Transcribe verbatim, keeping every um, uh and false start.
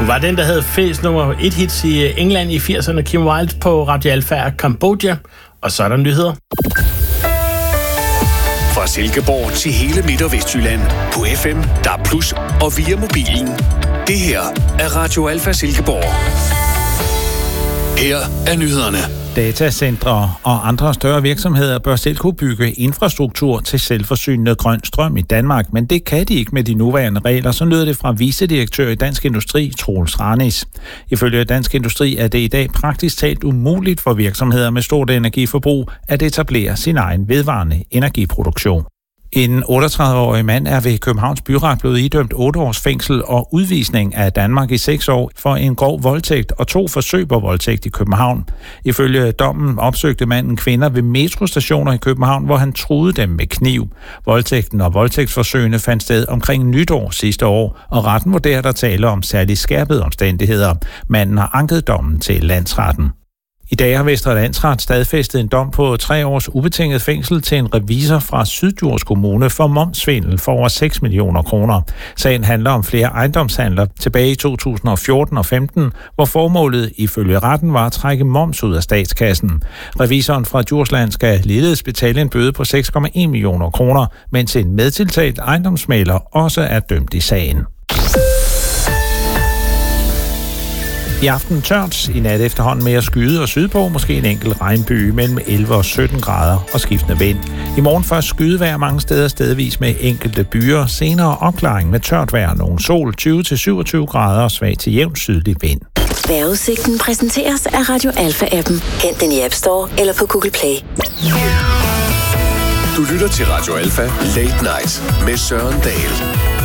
Hun var den, der havde flest nummer et hits i England i firserne, Kim Wilde på Radio Alfa og Cambodia. Og så er der nyheder. Fra Silkeborg til hele Midt- og Vestjylland på F M, D A B plus og via mobilen. Det her er Radio Alfa Silkeborg. Her er nyhederne. Datacentre og andre større virksomheder bør selv kunne bygge infrastruktur til selvforsynende grøn strøm i Danmark, men det kan de ikke med de nuværende regler, så lyder det fra vicedirektør i Dansk Industri, Troels Ranis. Ifølge Dansk Industri er det i dag praktisk talt umuligt for virksomheder med stort energiforbrug at etablere sin egen vedvarende energiproduktion. En otteogtredive-årig mand er ved Københavns Byret blevet idømt otte års fængsel og udvisning af Danmark i seks år for en grov voldtægt og to forsøg på voldtægt i København. Ifølge dommen opsøgte manden kvinder ved metrostationer i København, hvor han truede dem med kniv. Voldtægten og voldtægtsforsøgene fandt sted omkring nytår sidste år, og retten vurderer, der tale om særligt skærpede omstændigheder. Manden har anket dommen til landsretten. I dag har Vestre Landsret stadfæstet en dom på tre års ubetinget fængsel til en revisor fra Syddjurs Kommune for momssvindel for over seks millioner kroner. Sagen handler om flere ejendomshandler tilbage i to tusind og fjorten og femten, hvor formålet ifølge retten var at trække moms ud af statskassen. Revisoren fra Djursland skal ligeledes betale en bøde på seks komma en millioner kroner, mens en medtiltalt ejendomsmægler også er dømt i sagen. I aften tørt, i nat efterhånden mere skyde og sydpå, måske en enkelt regnby mellem elleve og sytten grader og skiftende vind. I morgen først skydevejr mange steder stedvis med enkelte byer, senere opklaring med tørt vejr, nogle sol, tyve til syvogtyve grader og svag til jævn sydlig vind. Vejrudsigten præsenteres af Radio Alfa-appen. Hent den i App Store eller på Google Play. Du lytter til Radio Alfa Late Night med Søren Dahl.